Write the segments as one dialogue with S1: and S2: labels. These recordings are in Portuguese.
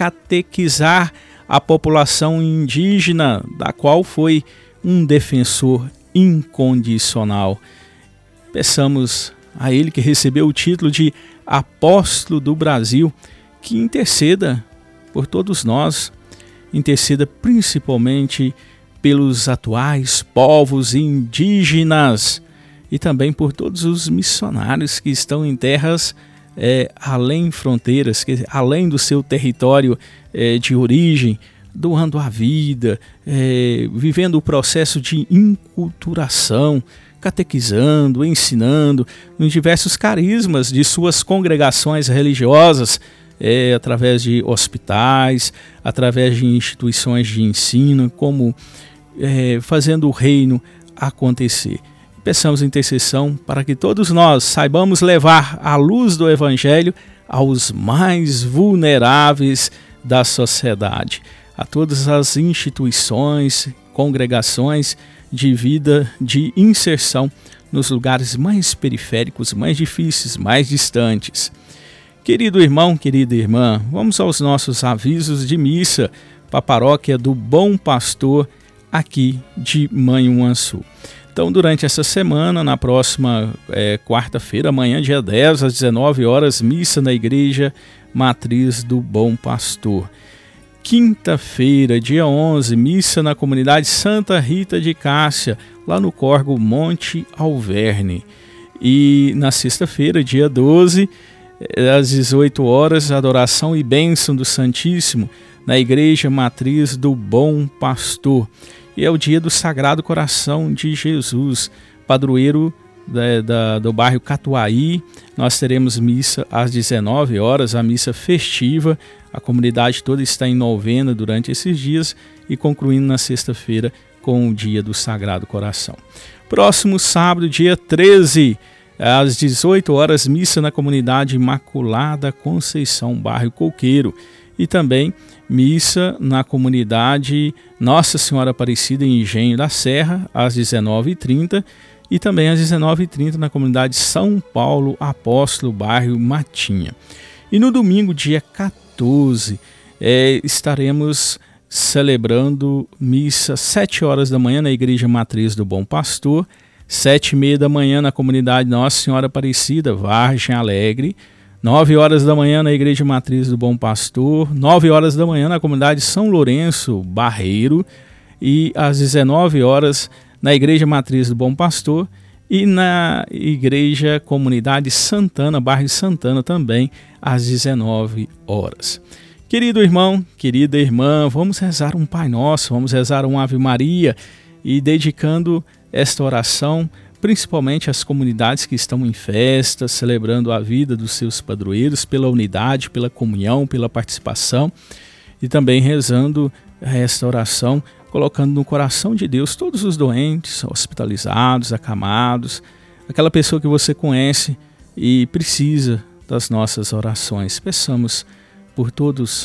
S1: catequizar a população indígena, da qual foi um defensor incondicional. Peçamos a ele, que recebeu o título de Apóstolo do Brasil, que interceda por todos nós, interceda principalmente pelos atuais povos indígenas e também por todos os missionários que estão em terras além fronteiras, além do seu território de origem, doando a vida, vivendo o processo de inculturação, catequizando, ensinando em diversos carismas de suas congregações religiosas, através de hospitais, através de instituições de ensino, como fazendo o reino acontecer. Peçamos intercessão para que todos nós saibamos levar a luz do Evangelho aos mais vulneráveis da sociedade, a todas as instituições, congregações de vida, de inserção nos lugares mais periféricos, mais difíceis, mais distantes. Querido irmão, querida irmã, vamos aos nossos avisos de missa para a paróquia do Bom Pastor aqui de Manhuaçu. Então, durante essa semana, na próxima quarta-feira, amanhã, dia 10, às 19 horas, missa na Igreja Matriz do Bom Pastor. Quinta-feira, dia 11, missa na comunidade Santa Rita de Cássia, lá no córrego Monte Alverne. E na sexta-feira, dia 12, às 18 horas, adoração e bênção do Santíssimo na Igreja Matriz do Bom Pastor. E é o dia do Sagrado Coração de Jesus, padroeiro do bairro Catuaí. Nós teremos missa às 19 horas, a missa festiva. A comunidade toda está em novena durante esses dias e concluindo na sexta-feira com o dia do Sagrado Coração. Próximo sábado, dia 13, às 18 horas, missa na comunidade Imaculada Conceição, bairro Coqueiro. E também missa na comunidade Nossa Senhora Aparecida em Engenho da Serra, às 19h30. E também às 19h30 na comunidade São Paulo Apóstolo, bairro Matinha. E no domingo, dia 14, estaremos celebrando missa 7 horas da manhã na Igreja Matriz do Bom Pastor, 7h30 da manhã na comunidade Nossa Senhora Aparecida, Vargem Alegre, 9 horas da manhã na Igreja Matriz do Bom Pastor, 9 horas da manhã na comunidade São Lourenço, Barreiro, e às 19 horas na Igreja Matriz do Bom Pastor e na Igreja Comunidade Santana, bairro Santana, também às 19 horas. Querido irmão, querida irmã, vamos rezar um Pai Nosso, vamos rezar um Ave Maria e dedicando esta oração principalmente às comunidades que estão em festa, celebrando a vida dos seus padroeiros, pela unidade, pela comunhão, pela participação, e também rezando esta oração, colocando no coração de Deus todos os doentes, hospitalizados, acamados, aquela pessoa que você conhece e precisa das nossas orações. Peçamos por todas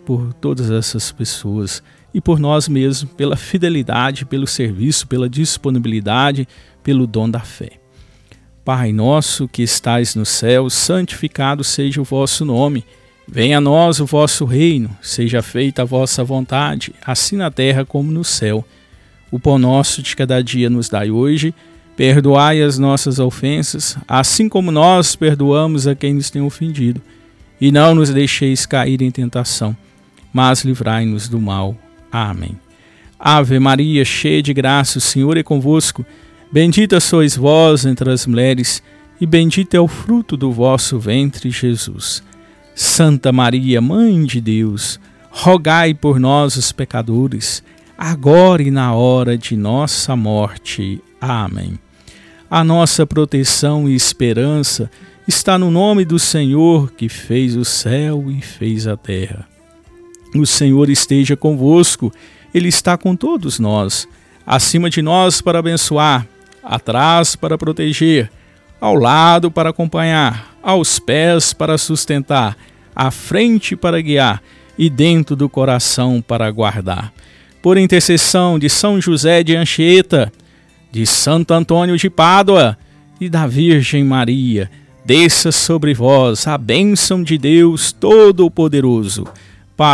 S1: essas pessoas e por nós mesmos, pela fidelidade, pelo serviço, pela disponibilidade, pelo dom da fé. Pai nosso que estais no céu, santificado seja o vosso nome. Venha a nós o vosso reino, seja feita a vossa vontade, assim na terra como no céu. O pão nosso de cada dia nos dai hoje, perdoai as nossas ofensas, assim como nós perdoamos a quem nos tem ofendido. E não nos deixeis cair em tentação, mas livrai-nos do mal. Amém. Ave Maria, cheia de graça, o Senhor é convosco. Bendita sois vós entre as mulheres, e bendito é o fruto do vosso ventre, Jesus. Santa Maria, Mãe de Deus, rogai por nós, os pecadores, agora e na hora de nossa morte. Amém. A nossa proteção e esperança está no nome do Senhor, que fez o céu e fez a terra. O Senhor esteja convosco, Ele está com todos nós, acima de nós para abençoar, atrás para proteger, ao lado para acompanhar, aos pés para sustentar, à frente para guiar e dentro do coração para guardar. Por intercessão de São José de Anchieta, de Santo Antônio de Pádua e da Virgem Maria, desça sobre vós a bênção de Deus Todo-Poderoso,